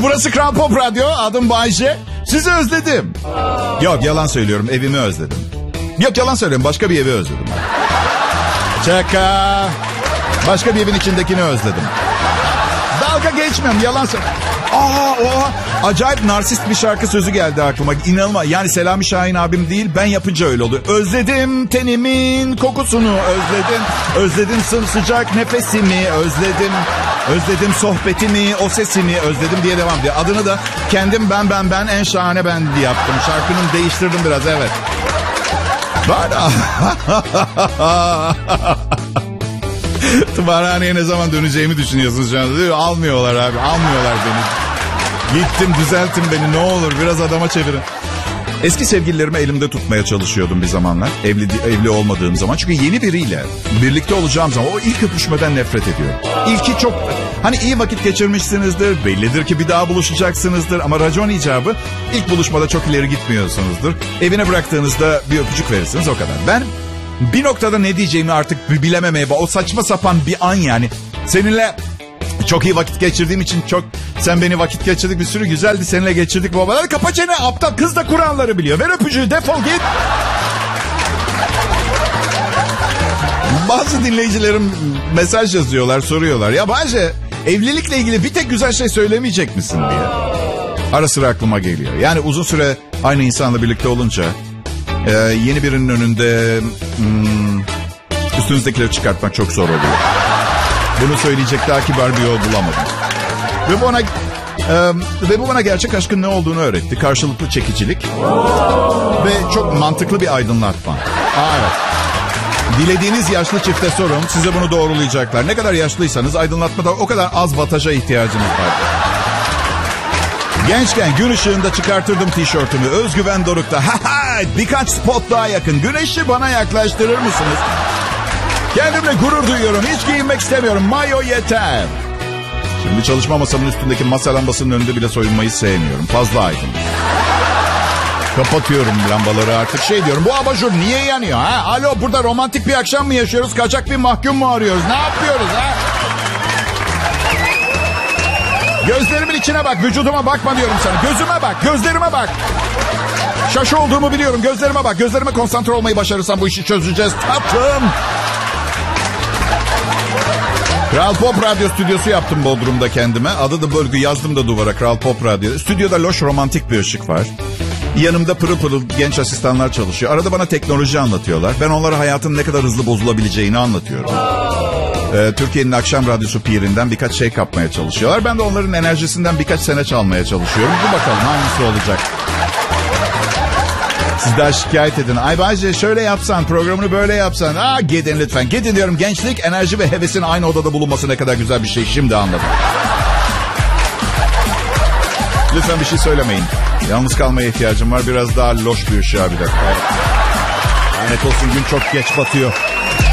Burası Kral Pop Radyo. Adım Bayce. Sizi özledim. Yok, yalan söylüyorum. Evimi özledim. Yok, yalan söylüyorum. Başka bir evi özledim. Şaka. Başka bir evin içindekini özledim. Dalga geçmiyorum. Yalan söylüyorum. Acayip narsist bir şarkı sözü geldi aklıma. İnanılmaz. Yani Selami Şahin abim değil, ben yapınca öyle oluyor. Özledim tenimin kokusunu, özledim sımsıcak nefesimi, özledim sohbetimi, o sesimi, özledim diye devam ediyor. Adını da kendim ben en şahane ben diye yaptım. Şarkının değiştirdim biraz, evet. Tımarhaneye ne zaman döneceğimi düşünüyorsunuz şu anda, değil mi? Almıyorlar abi, almıyorlar beni. Gittim, düzeltin beni ne olur, biraz adama çevirin. Eski sevgililerimi elimde tutmaya çalışıyordum bir zamanlar. Evli olmadığım zaman. Çünkü yeni biriyle birlikte olacağım zaman o ilk öpüşmeden nefret ediyorum. İlki çok... Hani iyi vakit geçirmişsinizdir. Bellidir ki bir daha buluşacaksınızdır. Ama racon icabı ilk buluşmada çok ileri gitmiyorsunuzdur. Evine bıraktığınızda bir öpücük verirsiniz, o kadar. Ben bir noktada ne diyeceğimi artık bilememeye... O saçma sapan bir an yani. Seninle... Çok iyi vakit geçirdiğim için sen beni vakit geçirdik, bir sürü güzeldi seninle geçirdik baba. Hadi kapa çene, aptal kız da Kur'anları biliyor. Ver öpücüğü, defol git. Bazı dinleyicilerim mesaj yazıyorlar, soruyorlar. Ya Bayce, evlilikle ilgili bir tek güzel şey söylemeyecek misin diye. Ara sıra aklıma geliyor. Yani uzun süre aynı insanla birlikte olunca yeni birinin önünde üstünüzdekileri çıkartmak çok zor oluyor. Bunu söyleyecek daha kibar bir yol bulamadım. Ve bu bana gerçek aşkın ne olduğunu öğretti. Karşılıklı çekicilik ve çok mantıklı bir aydınlatma. Evet. Dilediğiniz yaşlı çifte sorun, size bunu doğrulayacaklar. Ne kadar yaşlıysanız aydınlatmada o kadar az wattaja ihtiyacınız var. Gençken gün ışığında çıkartırdım tişörtümü. Özgüven dorukta. Birkaç spot daha yakın. Güneşi bana yaklaştırır mısınız? Kendimle gurur duyuyorum. Hiç giyinmek istemiyorum. Mayo yeter. Şimdi çalışma masamın üstündeki masa lambasının önünde bile soyunmayı sevmiyorum. Fazla aydın. Kapatıyorum lambaları artık. Diyorum, bu abajur niye yanıyor? Ha? Alo, burada romantik bir akşam mı yaşıyoruz? Kaçak bir mahkum mu arıyoruz? Ne yapıyoruz ha? Gözlerimin içine bak. Vücuduma bakma diyorum sana. Gözüme bak. Gözlerime bak. Şaşı olduğumu biliyorum. Gözlerime bak. Gözlerime konsantre olmayı başarırsam bu işi çözeceğiz. Tatlım. Kral Pop Radyo stüdyosu yaptım Bodrum'da kendime. Adı da böyle, yazdım da duvara, Kral Pop Radyo. Stüdyoda loş romantik bir ışık var. Yanımda pırıl pırıl genç asistanlar çalışıyor. Arada bana teknoloji anlatıyorlar. Ben onlara hayatın ne kadar hızlı bozulabileceğini anlatıyorum. Türkiye'nin akşam radyosu pirinden birkaç şey kapmaya çalışıyorlar. Ben de onların enerjisinden birkaç sene çalmaya çalışıyorum. Dur bakalım hangisi olacak. Siz daha şikayet edin. Ay Bayce, şöyle yapsan, programını böyle yapsan. Gidin lütfen. Gidin diyorum. Gençlik, enerji ve hevesin aynı odada bulunması ne kadar güzel bir şey. Şimdi anladım. Lütfen bir şey söylemeyin. Yalnız kalmaya ihtiyacım var. Biraz daha loş bir ışığa bir dakika. Lanet olsun, gün çok geç batıyor.